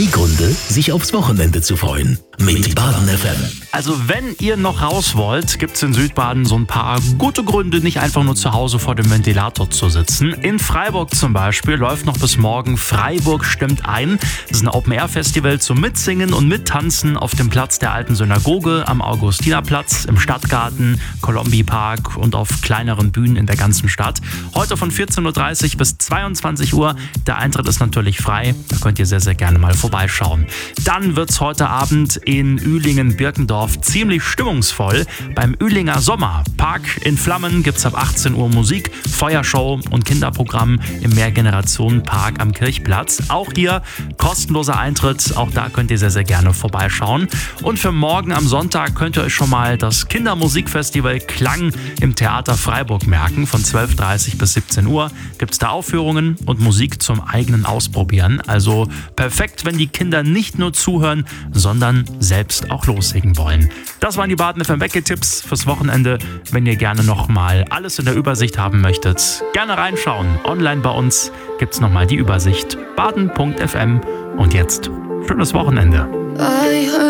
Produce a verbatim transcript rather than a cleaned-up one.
Drei Gründe, sich aufs Wochenende zu freuen. Mit Baden F M. Also wenn ihr noch raus wollt, gibt es in Südbaden so ein paar gute Gründe, nicht einfach nur zu Hause vor dem Ventilator zu sitzen. In Freiburg zum Beispiel läuft noch bis morgen Freiburg stimmt ein. Das ist ein Open-Air-Festival zum Mitsingen und Mittanzen auf dem Platz der alten Synagoge, am Augustinerplatz, im Stadtgarten, Colombi Park und auf kleineren Bühnen in der ganzen Stadt. Heute von vierzehn Uhr dreißig bis zweiundzwanzig Uhr. Der Eintritt ist natürlich frei. Da könnt ihr sehr, sehr gerne mal vorbeischauen. Dann wird's heute Abend in Ühlingen-Birkendorf ziemlich stimmungsvoll. Beim Ühlinger Sommer Park in Flammen gibt's ab achtzehn Uhr Musik, Feuershow und Kinderprogramm im Mehrgenerationen-Park am Kirchplatz. Auch hier kostenloser Eintritt. Auch da könnt ihr sehr, sehr gerne vorbeischauen. Und für morgen am Sonntag könnt ihr euch schon mal das Kindermusikfestival Klang im Theater Freiburg merken. Von zwölf Uhr dreißig bis siebzehn Uhr gibt's da Aufführungen und Musik zum eigenen Ausprobieren. Also perfekt, wenn die Kinder nicht nur zuhören, sondern selbst auch loslegen wollen. Das waren die Baden F M Wecke-Tipps fürs Wochenende. Wenn ihr gerne nochmal alles in der Übersicht haben möchtet, gerne reinschauen. Online bei uns gibt's nochmal die Übersicht. baden punkt f m. Und jetzt schönes Wochenende.